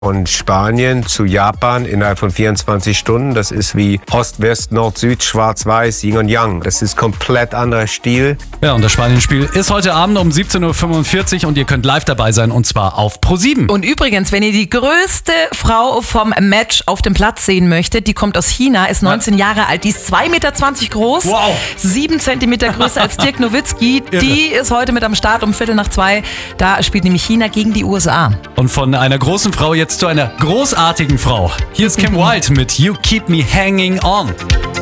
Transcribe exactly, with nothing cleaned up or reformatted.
Und Spanien zu Japan innerhalb von vierundzwanzig Stunden, das ist wie Ost, West, Nord, Süd, Schwarz, Weiß, Yin und Yang. Das ist komplett anderer Stil. Ja, und das Spanien-Spiel ist heute Abend um siebzehn Uhr fünfundvierzig und ihr könnt live dabei sein und zwar auf ProSieben. Und übrigens, wenn ihr die größte Frau vom Match auf dem Platz sehen möchtet, die kommt aus China, ist neunzehn ja. Jahre alt, die ist zwei Meter zwanzig groß, wow. sieben Zentimeter größer als Dirk Nowitzki. Die ist heute mit am Start um Viertel nach zwei. Da spielt nämlich China gegen die U S A. Und von einer großen Frau jetzt zu einer großartigen Frau. Hier ist Kim Wilde mit You Keep Me Hanging On.